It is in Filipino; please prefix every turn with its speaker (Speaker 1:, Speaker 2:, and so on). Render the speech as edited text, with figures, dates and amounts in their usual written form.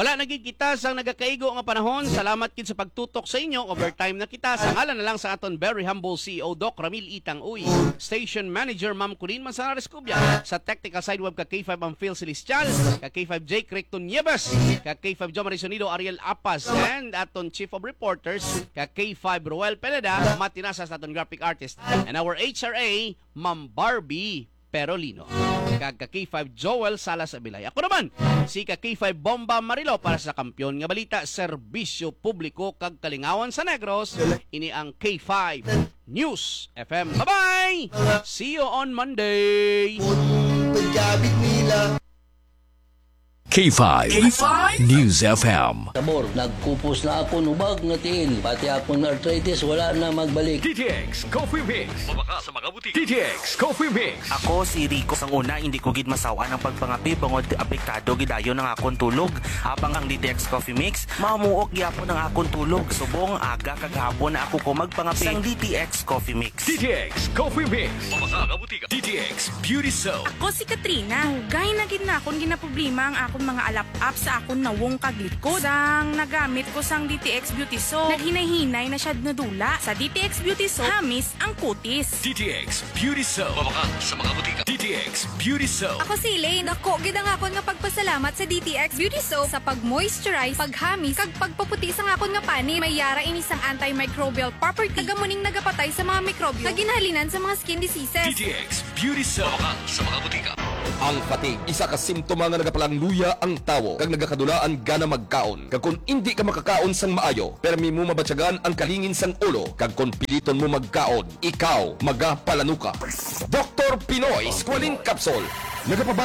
Speaker 1: Wala nagkikita sang nagakaigo nga panahon. Salamat kid sa pagtutok sa inyo. Overtime na kita. Sa ngalan na lang sa aton very humble CEO Doc Ramil Itang Uy, Station Manager Ma'am Colleen Manzanares Cubia, sa technical side web ka K5 ang Phil Celestial, ka K5 Jake Recton Nieves, ka K5 John Marisonido Ariel Apas, and aton Chief of Reporters ka K5 Roel Peleda, matinasa sa aton graphic artist, and our HRA Ma'am Barbie Perolino. Kag K5 Joel Salas Abilay. Ako naman, si K5 Bomba Marilo para sa Kampiyon nga Balita, Serbisyo Publiko kag Kalingawan sa Negros. Ini ang K5 News FM. Bye-bye! See you on Monday!
Speaker 2: Pagkabit nila
Speaker 3: K5 News FM.
Speaker 4: Sabor, nagkupos na ako nubag nga tiil. Pati akong arthritis, wala na magbalik.
Speaker 3: DTX Coffee Mix. Mabaka sa mga butik. DTX Coffee Mix.
Speaker 5: Ako si Rico sang una, hindi ko gid masawa ng pagpangapi bangod apektado gidayon ng akong tulog. Habang ang DTX Coffee Mix, mamuok gyapon ang akong tulog. Subong aga kagahapon na ako ko magpangapi sang DTX Coffee Mix.
Speaker 3: DTX Coffee Mix. Mabaka sa butik. DTX Beauty Soap.
Speaker 6: Ako si Katrina. Hugay na gid na akong ginaproblema ang akong mga alap-up sa akong nawong kaglikod. Sang nagamit ko sang DTX Beauty Soap, naghinay-hinay na siya nadula. Sa DTX Beauty Soap, hamis ang kutis.
Speaker 3: DTX Beauty Soap. Mabaka sa mga butik. DTX Beauty Soap.
Speaker 7: Ako si Elaine. Ako, gid ang akon nga pagpasalamat sa DTX Beauty Soap sa pag-moisturize, paghamis, kag pagpaputi sa akon nga pani. May yara ini sang antimicrobial property. Tagamuning nagapatay sa mga mikrobyo nga ginahalinan sa mga skin diseases.
Speaker 3: DTX Beauty Soap. Mabaka sa mga butik.
Speaker 2: ang fatigue. Isa ka simptoma nga nagapalangluya ang tawo kag nagakadulaan gana magkaon. Kag kung hindi ka makakaon sang maayo, permi mo mabatyagan ang kalingin sang ulo kag kung piliton mo magkaon, ikaw magapalanuka. Dr. Pinoy Squalene Capsule.